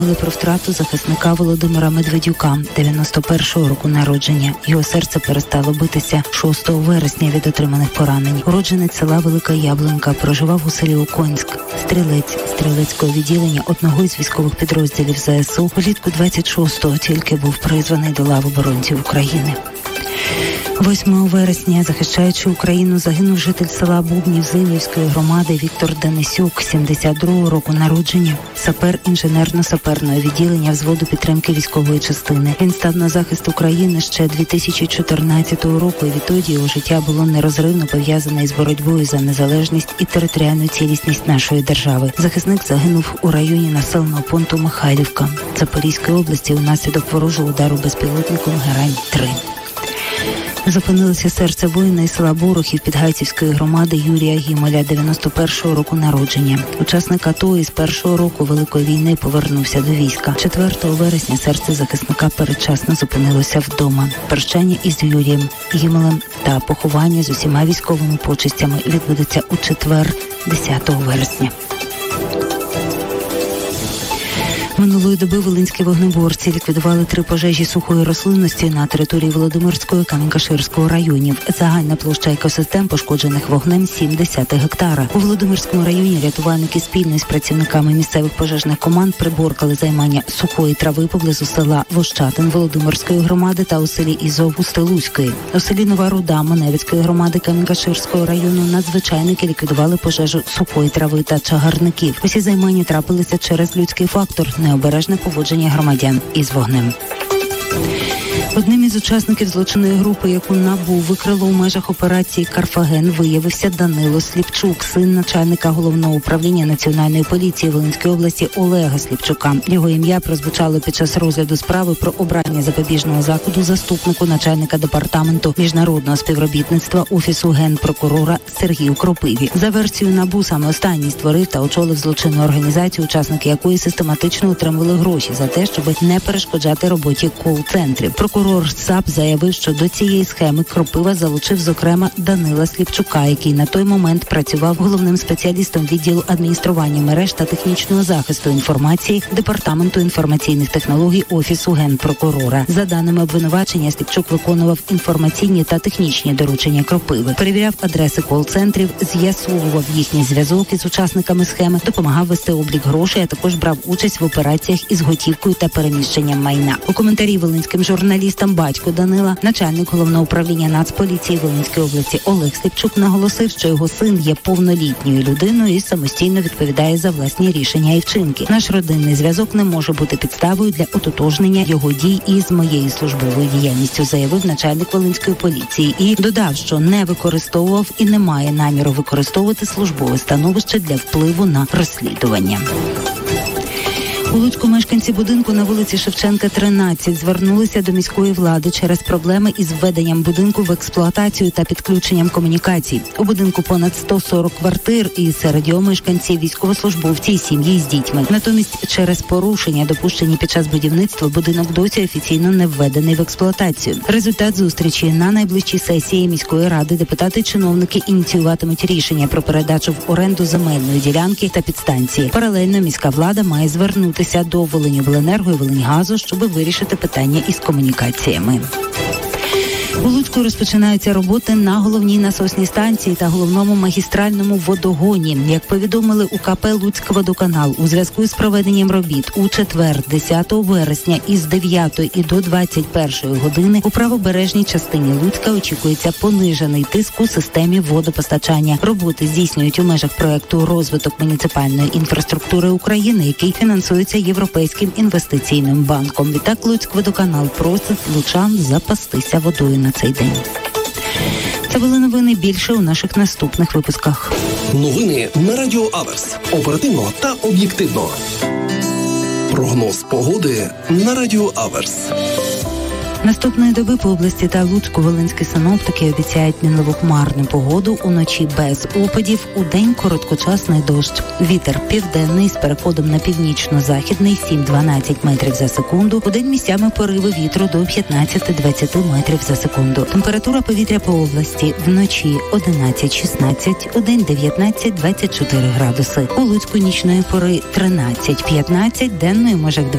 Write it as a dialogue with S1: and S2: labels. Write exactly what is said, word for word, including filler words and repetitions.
S1: Про втрату захисника Володимира Медведюка, дев'яносто першого року народження. Його серце перестало битися шостого вересня від отриманих поранень. Уродженець села Велика Яблунька, проживав у селі Оконськ. Стрілець стрілецького відділення одного із військових підрозділів ЗСУ. Влітку двадцять шостого тільки був призваний до лав оборонців України. восьмого вересня, захищаючи Україну, загинув житель села Бубнів Зимівської громади Віктор Денисюк, сімдесят другого року народження, сапер інженерно-саперного відділення взводу підтримки військової частини. Він став на захист України ще дві тисячі чотирнадцятого року, і відтоді його життя було нерозривно пов'язане із боротьбою за незалежність і територіальну цілісність нашої держави. Захисник загинув у районі населеного пункту Михайлівка Запорізької області унаслідок ворожого удару безпілотником Герань три. Зупинилося серце воїна із села Борохів Підгайцівської громади Юрія Гімоля, дев'яносто першого року народження. Учасник АТО із першого року Великої війни повернувся до війська. четвертого вересня серце захисника передчасно зупинилося вдома. Прощання із Юрієм Гімолем та поховання з усіма військовими почестями відбудеться у четвер, десятого вересня. Минулої доби волинські вогнеборці ліквідували три пожежі сухої рослинності на території Володимирського і Камінь-Каширського районів. Загальна площа екосистем, пошкоджених вогнем, сімдесят гектара. У Володимирському районі рятувальники спільно з працівниками місцевих пожежних команд приборкали займання сухої трави поблизу села Вощатин Володимирської громади та у селі Ізов Устилузької. У селі Нова Руда Маневицької громади Камінь-Каширського району надзвичайники ліквідували пожежу сухої трави та чагарників. Усі займання трапилися через людський фактор – необережне поводження громадян із вогнем. Одним із учасників злочинної групи, яку НАБУ викрило у межах операції «Карфаген», виявився Данило Сліпчук, син начальника Головного управління Національної поліції Волинської області Олега Сліпчука. Його ім'я прозвучало під час розгляду справи про обрання запобіжного заходу заступнику начальника департаменту міжнародного співробітництва Офісу Генпрокурора Сергію Кропиві. За версією НАБУ, саме останній створив та очолив злочинну організацію, учасники якої систематично отримували гроші за те, щоб не перешкоджати роботі кол-центрів. Прокурор САП заявив, що до цієї схеми Кропива залучив, зокрема, Данила Сліпчука, який на той момент працював головним спеціалістом відділу адміністрування мереж та технічного захисту інформації Департаменту інформаційних технологій Офісу Генпрокурора. За даними обвинувачення, Сліпчук виконував інформаційні та технічні доручення Кропиви, перевіряв адреси кол-центрів, з'ясовував їхній зв'язок із учасниками схеми, допомагав вести облік грошей, а також брав участь в операціях із готівкою та переміщенням майна. У коментарі волинським журналістам батько Данила, начальник Головного управління Нацполіції Волинської області Олег Сліпчук наголосив, що його син є повнолітньою людиною і самостійно відповідає за власні рішення і вчинки. Наш родинний зв'язок не може бути підставою для ототожнення його дій із моєю службовою діяльністю, заявив начальник Волинської поліції і додав, що не використовував і не має наміру використовувати службове становище для впливу на розслідування. У Луцьку мешканці будинку на вулиці Шевченка, тринадцять, звернулися до міської влади через проблеми із введенням будинку в експлуатацію та підключенням комунікацій. У будинку понад сто сорок квартир, і серед його мешканців військовослужбовці і сім'ї з дітьми. Натомість через порушення, допущені під час будівництва, будинок досі офіційно не введений в експлуатацію. Результат зустрічі: на найближчій сесії міської ради депутати-чиновники ініціюватимуть рішення про передачу в оренду земельної ділянки та підстанції. Паралельно міська влада має звернути до Волиньобленерго і Волиньгазу, щоб вирішити питання із комунікаціями. У Луцьку розпочинаються роботи на головній насосній станції та головному магістральному водогоні. Як повідомили у КП «Луцькводоканал», у зв'язку з проведенням робіт у четвер, десятого вересня, із дев'ятої і до двадцять першої години у правобережній частині Луцька очікується понижений тиск у системі водопостачання. Роботи здійснюють у межах проекту «Розвиток муніципальної інфраструктури України», який фінансується Європейським інвестиційним банком. Відтак «Луцькводоканал» просить лучан запастися водою на цей день. Це були новини, більше у наших наступних випусках.
S2: Новини на Радіо Аверс. Оперативно та об'єктивно. Прогноз погоди на Радіо Аверс.
S1: Наступної доби по області та Луцьку волинські синоптики обіцяють мінливу хмарну погоду, уночі без опадів, удень короткочасний дощ. Вітер південний з переходом на північно-західний сім-дванадцять метрів за секунду. Удень місцями пориви вітру до п'ятнадцять-двадцять метрів за секунду. Температура повітря по області вночі одинадцять-шістнадцять, удень дев'ятнадцять-двадцять чотири градуси. У Луцьку нічної пори тринадцять-п'ятнадцять, денної в межах